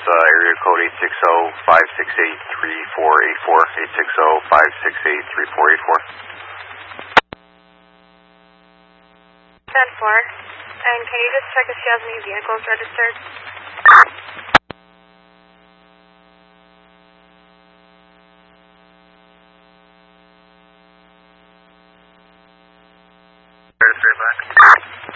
area code 860-568-3484, 860-568-3484. 10-4. And can you just check if she has any vehicles registered? Straight back.